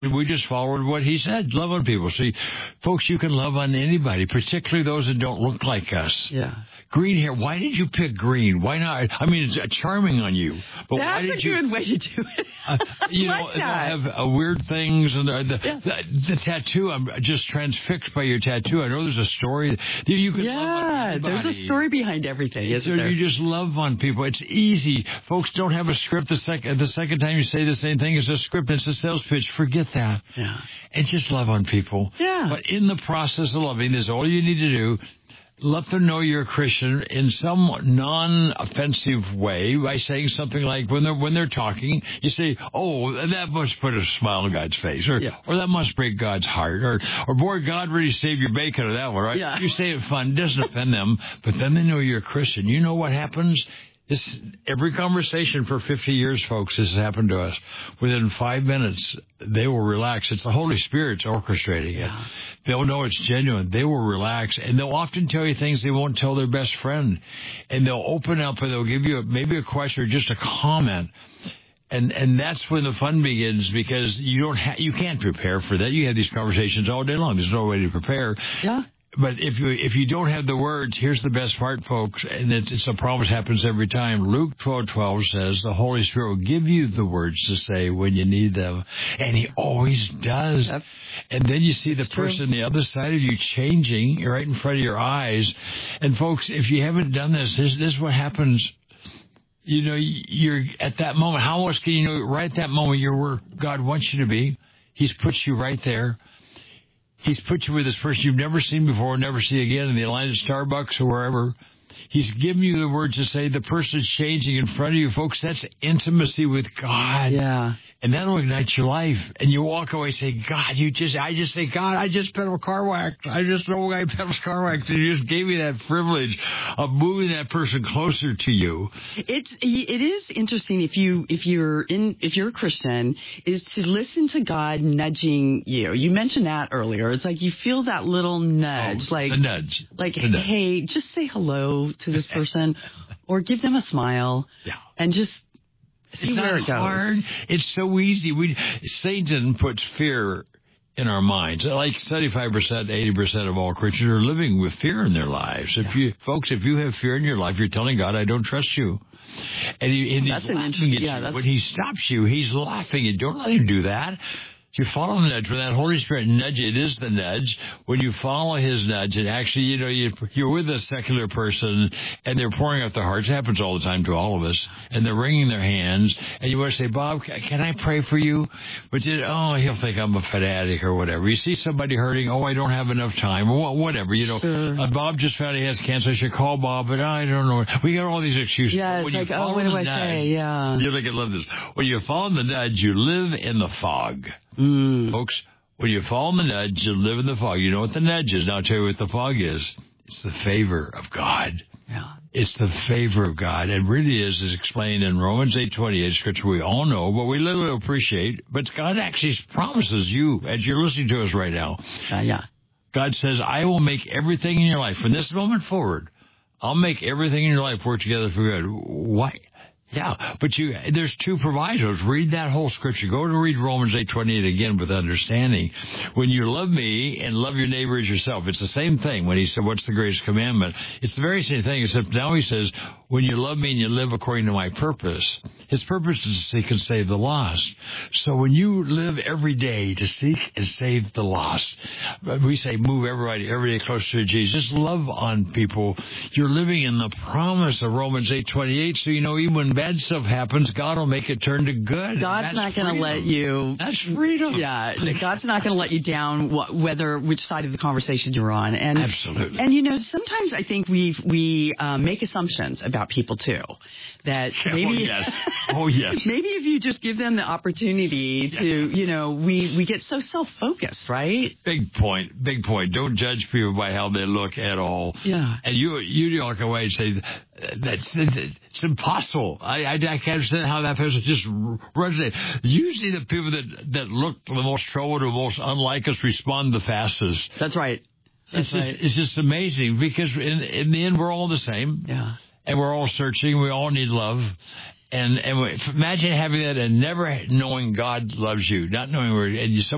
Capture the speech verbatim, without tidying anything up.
We just followed what he said. Love on people. See, folks, you can love on anybody, particularly those that don't look like us. Yeah. Green hair. Why did you pick green? Why not? I mean, it's charming on you. But That's why did a you, good way to do it. Uh, you like know, that. they have uh, weird things. And the, the, Yeah. the, the tattoo, I'm just transfixed by your tattoo. I know there's a story. You, you can yeah, love on anybody. there's a story behind everything, isn't so there? You just love on people. It's easy. Folks don't have a script. The, sec- the second time you say the same thing, it's a script. It's a sales pitch. Forget that. Yeah. And just love on people. Yeah. But in the process of loving, this is all you need to do. Let them know you're a Christian in some non-offensive way by saying something like, when they're when they're talking, you say, "Oh, that must put a smile on God's face," or Yeah. "or that must break God's heart," or "or boy, God really saved your bacon," or that one, right? Yeah. You say it fun, it doesn't offend them, but then they know you're a Christian. You know what happens? This, every conversation for fifty years, folks, this has happened to us. Within five minutes, they will relax. It's the Holy Spirit's orchestrating Yeah. it. They'll know it's genuine. They will relax, and they'll often tell you things they won't tell their best friend. And they'll open up, and they'll give you a, maybe a question or just a comment. And and that's when the fun begins, because you don't ha- you can't prepare for that. You have these conversations all day long. There's no way to prepare. Yeah. But if you if you don't have the words, here's the best part, folks, and it, it's a promise happens every time. Luke twelve twelve says the Holy Spirit will give you the words to say when you need them, and He always does. Yep. And then you see the It's true. person on the other side of you changing right in front of your eyes. And folks, if you haven't done this, this, this is what happens. You know, you're at that moment. How else can you know right at that moment you're where God wants you to be? He's put you right there. He's put you with this person you've never seen before, never see again in the line at Starbucks or wherever. He's given you the words to say. The person's changing in front of you, folks. That's intimacy with God. Yeah. And that'll ignite your life. And you walk away saying, God, you just, I just say, God, I just pedal car wax. I just know I pedal car wax. And you just gave me that privilege of moving that person closer to you. It's it is interesting if you if you're in if you're a Christian is to listen to God nudging you. You mentioned that earlier. It's like you feel that little nudge, Oh, like it's a nudge. like It's a nudge. hey, just say hello to this person, or give them a smile, Yeah. and just see It's where not it goes. hard. It's so easy. We Satan puts fear in our minds. Like seventy-five percent, eighty percent of all Christians are living with fear in their lives. If you, folks, if you have fear in your life, you're telling God, I don't trust you. And, he, and That's he's an laughing interesting- at yeah, you. that's- When he stops you, he's laughing. And don't let him do that. You follow the nudge. When that Holy Spirit nudge, it is the nudge. When you follow his nudge, and actually, you know, you, you're with a secular person, and they're pouring out their hearts. It happens all the time to all of us. And they're wringing their hands, and you want to say, Bob, can I pray for you? But you, oh, he'll think I'm a fanatic or whatever. You see somebody hurting, oh, I don't have enough time, or whatever. You know, Sure. uh, Bob just found he has cancer. I should call Bob, but I don't know. We got all these excuses. Yeah, But it's when like, you oh, follow what do the I nudge, say? Yeah. You're like, I love this. When you follow the nudge, you live in the fog. Mm. Folks, when you follow the nudge, you live in the fog. You know what the nudge is. Now I'll tell you what the fog is. It's the favor of God. Yeah. It's the favor of God. It really is, is explained in Romans eight twenty-eight, scripture we all know, but we little appreciate. But God actually promises you, as you're listening to us right now, Uh, yeah. God says, I will make everything in your life, from this moment forward, I'll make everything in your life work together for good. Why? Yeah, but you, there's two provisos. Read that whole scripture. Go to read Romans eight twenty-eight again with understanding. When you love me and love your neighbor as yourself, it's the same thing. When he said, what's the greatest commandment? It's the very same thing, except now he says, when you love me and you live according to my purpose. His purpose is to seek and save the lost. So when you live every day to seek and save the lost, we say move everybody every day closer to Jesus. Love on people. You're living in the promise of Romans eight twenty-eight, so you know even when bad stuff happens, God will make it turn to good. God's That's not going to let you. That's freedom. Yeah, God's not going to let you down, wh- whether which side of the conversation you're on. And Absolutely. And you know, sometimes I think we we uh, make assumptions about people too. That maybe Oh yes. Oh yes. maybe if you just give them the opportunity to, you know, we we get so self focused, right? Big point. Big point. Don't judge people by how they look at all. Yeah. And you you walk away and say that's it's, it's impossible. I, I I can't understand how that person just resonates. Usually the people that that look the most troubled or most unlike us respond the fastest. That's right. That's It's just right. it's just amazing because in in the end we're all the same. Yeah. And we're all searching. We all need love. And and we, imagine having that and never knowing God loves you, not knowing where, and you, some